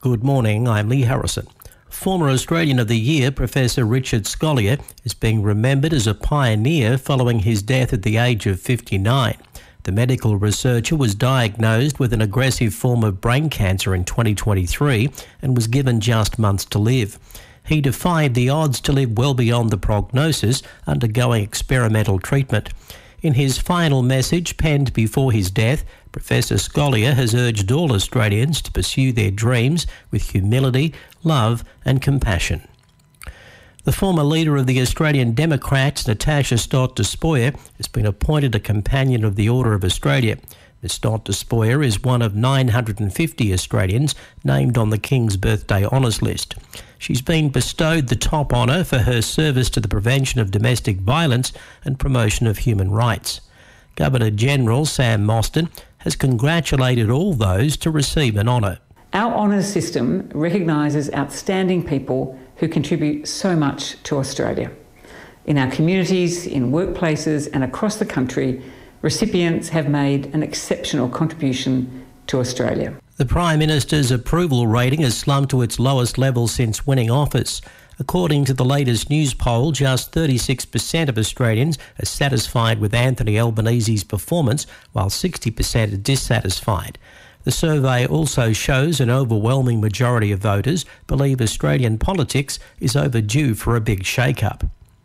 Good morning, I'm Lee Harrison. Former Australian of the Year, Professor Richard Scolyer, is being remembered as a pioneer following his death at the age of 59. The medical researcher was diagnosed with an aggressive form of brain cancer in 2023 and was given just months to live. He defied the odds to live well beyond the prognosis, undergoing experimental treatment. In his final message penned before his death, Professor Scolyer has urged all Australians to pursue their dreams with humility, love and compassion. The former leader of the Australian Democrats, Natasha Stott Despoja, has been appointed a Companion of the Order of Australia. Ms Stott Despoja is one of 950 Australians named on the King's Birthday Honours List. She's been bestowed the top honour for her service to the prevention of domestic violence and promotion of human rights. Governor-General Sam Mostyn has congratulated all those to receive an honour. Our honours system recognises outstanding people who contribute so much to Australia. In our communities, in workplaces and across the country, recipients have made an exceptional contribution to Australia. The Prime Minister's approval rating has slumped to its lowest level since winning office. According to the latest news poll, just 36% of Australians are satisfied with Anthony Albanese's performance, while 60% are dissatisfied. The survey also shows an overwhelming majority of voters believe Australian politics is overdue for a big shake-up.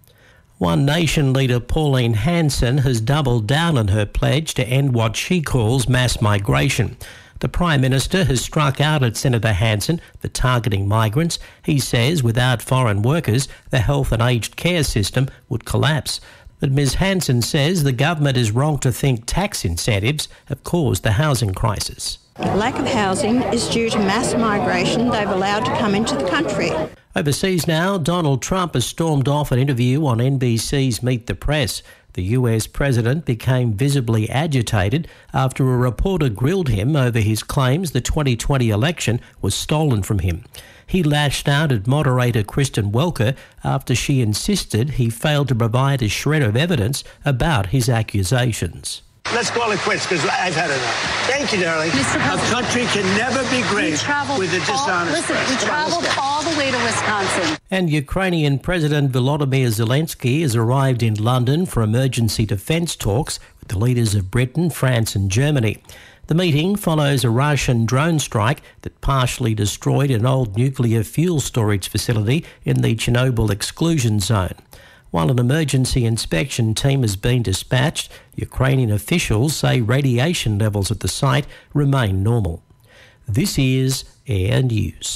One Nation leader Pauline Hanson has doubled down on her pledge to end what she calls mass migration. The Prime Minister has struck out at Senator Hanson for targeting migrants. He says without foreign workers, the health and aged care system would collapse. But Ms Hanson says the government is wrong to think tax incentives have caused the housing crisis. Lack of housing is due to mass migration they've allowed to come into the country. Overseas now, Donald Trump has stormed off an interview on NBC's Meet the Press. The US president became visibly agitated after a reporter grilled him over his claims the 2020 election was stolen from him. He lashed out at moderator Kristen Welker after she insisted he failed to provide a shred of evidence about his accusations. Let's call it quits because I've had enough. Thank you, darling. A country can never be great with a dishonest press. We traveled all the way to Wisconsin. And Ukrainian President Volodymyr Zelensky has arrived in London for emergency defence talks with the leaders of Britain, France and Germany. The meeting follows a Russian drone strike that partially destroyed an old nuclear fuel storage facility in the Chernobyl exclusion zone. While an emergency inspection team has been dispatched, Ukrainian officials say radiation levels at the site remain normal. This is Air News.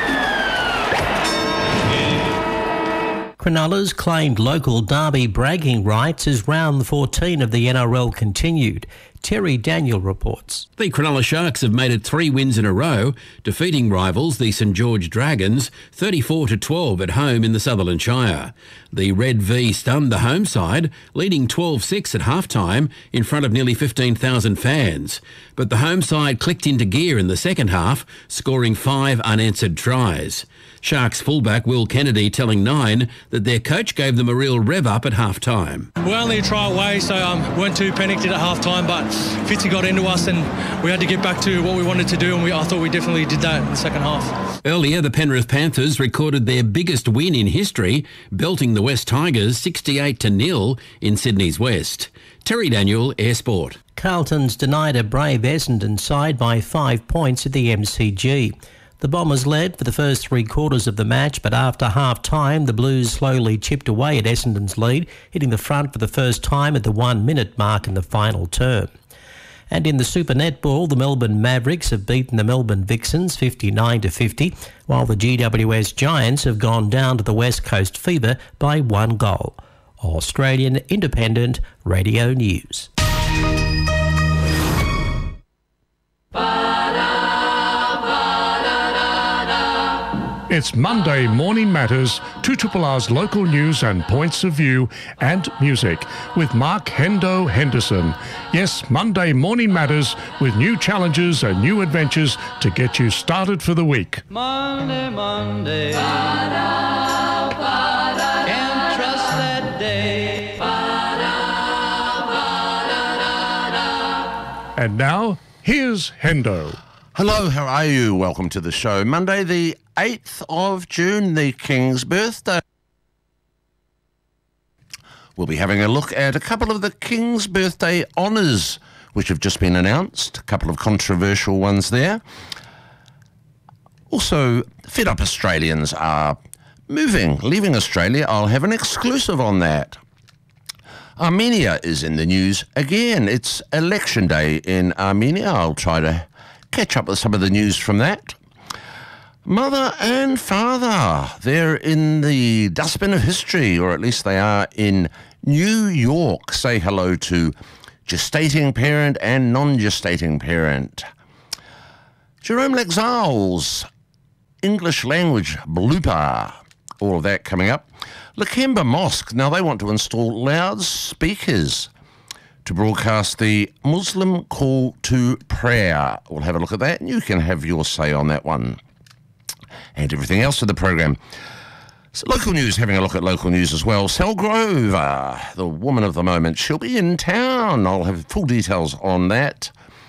Cronulla's claimed local derby bragging rights as round 14 of the NRL continued. Terry Daniel reports. The Cronulla Sharks have made it 3 wins in a row, defeating rivals the St George Dragons 34-12 at home in the Sutherland Shire. The Red V stunned the home side, leading 12-6 at halftime in front of nearly 15,000 fans. But the home side clicked into gear in the second half, scoring 5 unanswered tries. Sharks fullback Will Kennedy telling Nine that their coach gave them a real rev up at half-time. We're only a try away, so weren't too panicked at half-time, but Fitzy got into us and we had to get back to what we wanted to do, and I thought we definitely did that in the second half. Earlier, the Penrith Panthers recorded their biggest win in history, belting the West Tigers 68-0 in Sydney's West. Terry Daniel, Air Sport. Carlton's denied a brave Essendon side by 5 points at the MCG. The Bombers led for the first 3 quarters of the match, but after half-time, the Blues slowly chipped away at Essendon's lead, hitting the front for the first time at the 1-minute mark in the final term. And in the Super Netball, the Melbourne Mavericks have beaten the Melbourne Vixens 59-50, while the GWS Giants have gone down to the West Coast Fever by 1 goal. Australian Independent Radio News. It's Monday Morning Matters, 2RR's local news and points of view and music with Mark Hendo Henderson. Yes, Monday Morning Matters with new challenges and new adventures to get you started for the week. Monday, Monday, ba-da, ba-da, can't trust that day. Ba-da, ba-da, da, da. And now, here's Hendo. Hello, how are you? Welcome to the show. Monday the 8th of June, the King's birthday. We'll be having a look at a couple of the King's birthday honours which have just been announced, a couple of controversial ones there. Also, Fed Up Australians are leaving Australia. I'll have an exclusive on that. Armenia is in the news again. It's election day in Armenia. I'll try to catch up with some of the news from that. Mother and father, they're in the dustbin of history, or at least they are in New York. Say hello to gestating parent and non-gestating parent. Jerome Laxal's English language blooper, all of that coming up. Lakemba Mosque, now they want to install loudspeakers to broadcast the Muslim call to prayer. We'll have a look at that, and you can have your say on that one. And everything else in the program. So local news, having a look at local news as well. Sal Grover, the woman of the moment, she'll be in town. I'll have full details on that.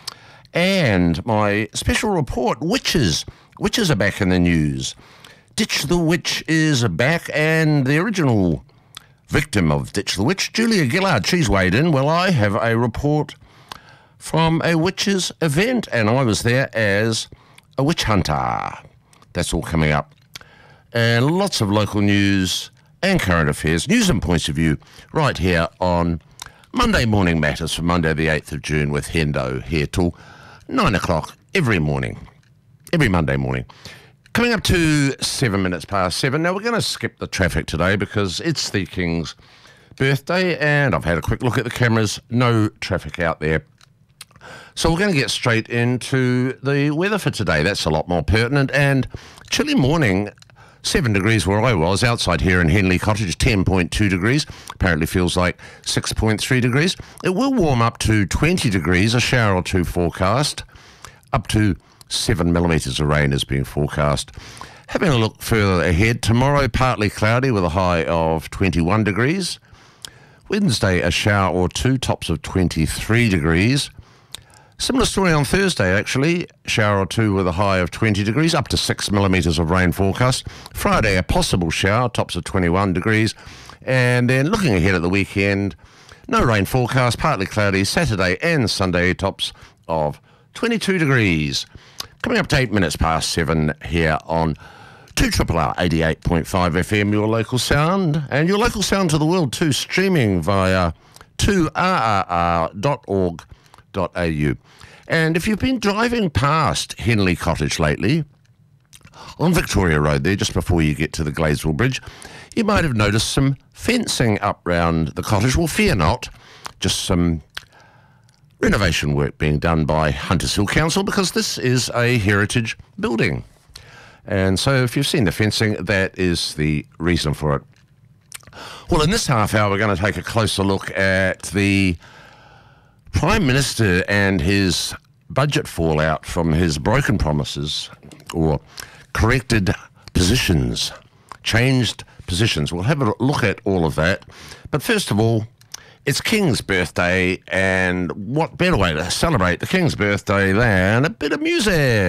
And my special report, witches. Witches are back in the news. Ditch the Witch is back, and the original victim of Ditch the Witch, Julia Gillard, she's weighed in. Well, I have a report from a witches event, and I was there as a witch hunter. That's all coming up. And lots of local news and current affairs, news and points of view, right here on Monday Morning Matters for Monday the 8th of June with Hendo, here till 9 o'clock every morning, every Monday morning. Coming up to 7 minutes past 7. Now, we're going to skip the traffic today because it's the King's birthday, and I've had a quick look at the cameras. No traffic out there. So we're going to get straight into the weather for today. That's a lot more pertinent. And chilly morning, 7 degrees where I was. Outside here in Henley Cottage, 10.2 degrees. Apparently feels like 6.3 degrees. It will warm up to 20 degrees, a shower or two forecast. Up to 7 millimetres of rain is being forecast. Having a look further ahead, tomorrow partly cloudy with a high of 21 degrees. Wednesday, a shower or two, tops of 23 degrees. Similar story on Thursday, actually. Shower or two with a high of 20 degrees, up to 6 millimetres of rain forecast. Friday, a possible shower, tops of 21 degrees. And then looking ahead at the weekend, no rain forecast, partly cloudy. Saturday and Sunday, tops of 22 degrees. Coming up to 8 minutes past 7 here on 2RRR 88.5 FM, your local sound, and your local sound to the world too, streaming via 2rrr.org.au. And if you've been driving past Henley Cottage lately, on Victoria Road there, just before you get to the Gladesville Bridge, you might have noticed some fencing up round the cottage. Well, fear not, just some renovation work being done by Hunters Hill Council, because this is a heritage building. And so if you've seen the fencing, that is the reason for it. Well, in this half hour, we're going to take a closer look at the Prime Minister and his budget fallout from his broken promises, or corrected positions, changed positions. We'll have a look at all of that. But first of all, it's King's birthday, and what better way to celebrate the King's birthday than a bit of music?